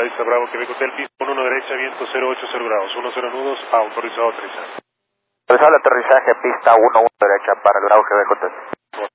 la isla Bravo, Quebec Hotel, pista 1 derecha, viento 080 grados, 10 nudos, autorizado aterrizaje. Autorizado el aterrizaje, pista 11 derecha para el Bravo Quebec Hotel.